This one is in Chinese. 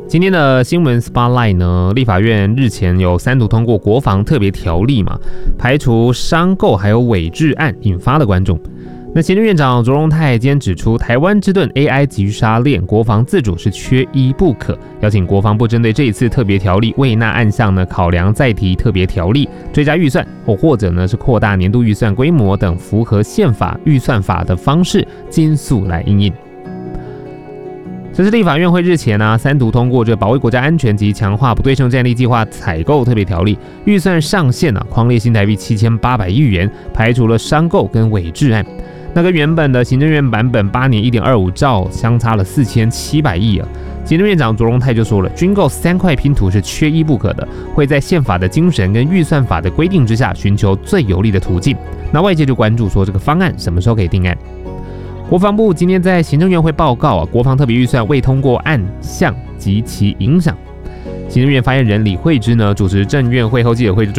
今天的新闻 Spotlight 呢，立法院日前有3读通过国防特别条例嘛，排除商购还有伪制案，引发了关注。那行政院长卓荣泰今天指出，台湾之盾 AI 急杀链，国防自主是缺一不可，邀请国防部针对这一次特别条例未纳案项呢，考量再提特别条例追加预算，或者呢是扩大年度预算规模等符合宪法预算法的方式，尽速来因应。这是立法院会日前3读通过这保卫国家安全及强化不对称战力计划采购特别条例，预算上限匡列新台币7800亿元，排除了商购跟伪制案。那跟原本的行政院版本8年1.25兆相差了4700亿啊。行政院长卓荣泰就说了，军购3块拼图是缺一不可的，会在宪法的精神跟预算法的规定之下，寻求最有利的途径。那外界就关注说，这个方案什么时候可以定案？国防部今天在行政院会报告国防特别预算未通过案项及其影响。行政院发言人李惠芝呢主持政院会后记者会